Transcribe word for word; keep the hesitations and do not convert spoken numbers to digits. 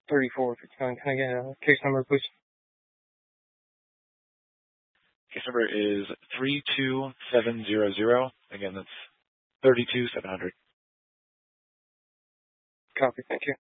thirty-four fifty-nine. Can I get a case number, please? Case number is three two seven zero zero. Again, that's thirty-two seven hundred. Copy. Thank you.